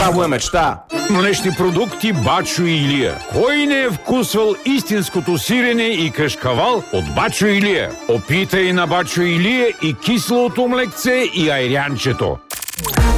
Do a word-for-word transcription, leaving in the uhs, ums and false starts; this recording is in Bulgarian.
Право е мечта. Млечни продукти Бачо Илия. Кой не е вкусвал истинското сирене и кашкавал от Бачо Илия? Опитай на Бачо Илия и киселото млекце и айрянчето.